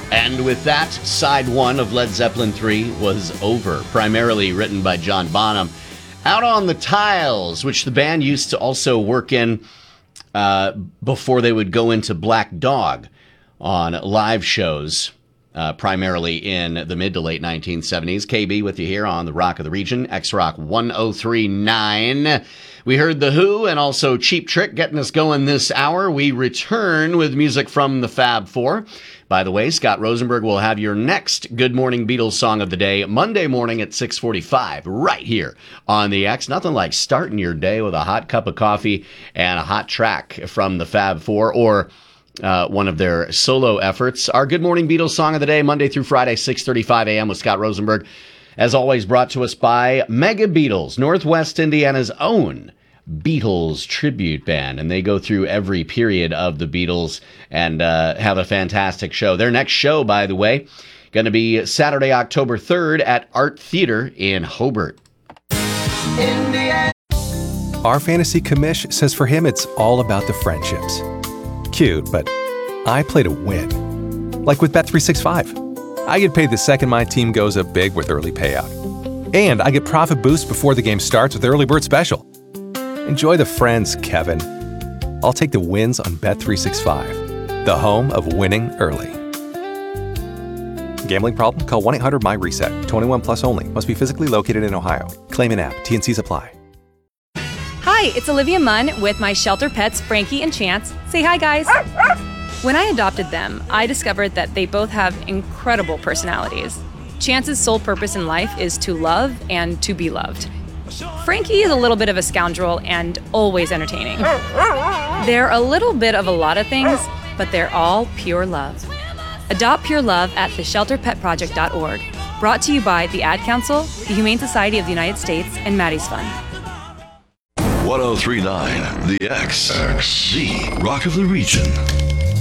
And with that, side one of Led Zeppelin 3 was over, primarily written by John Bonham. Out on the Tiles, which the band used to also work in before they would go into Black Dog on live shows, primarily in the mid to late 1970s. KB with you here on the Rock of the Region, X-Rock 103.9. We heard The Who and also Cheap Trick getting us going this hour. We return with music from the Fab Four. By the way, Scott Rosenberg will have your next Good Morning Beatles song of the day Monday morning at 6:45 right here on the X. Nothing like starting your day with a hot cup of coffee and a hot track from the Fab Four or one of their solo efforts. Our Good Morning Beatles song of the day, Monday through Friday, 6:35 a.m. with Scott Rosenberg. As always, brought to us by Mega Beatles, Northwest Indiana's own Beatles tribute band, and they go through every period of the Beatles and have a fantastic show. Their next show, by the way, going to be Saturday, October 3rd at Art Theater in Hobart. Our fantasy commish says for him it's all about the friendships. Cute, but I play to win. Like with Bet365. I get paid the second my team goes up big with early payout. And I get profit boost before the game starts with Early Bird Special. Enjoy the friends, Kevin. I'll take the wins on Bet365, the home of winning early. Gambling problem? Call 1-800-MY-RESET. 21 plus only. Must be physically located in Ohio. Claim an app. T&Cs apply. Hi, it's Olivia Munn with my shelter pets, Frankie and Chance. Say hi, guys. When I adopted them, I discovered that they both have incredible personalities. Chance's sole purpose in life is to love and to be loved. Frankie is a little bit of a scoundrel and always entertaining. They're a little bit of a lot of things, but they're all pure love. Adopt pure love at theshelterpetproject.org. Brought to you by the Ad Council, the Humane Society of the United States, and Maddie's Fund. 103.9 The X, the Rock of the Region.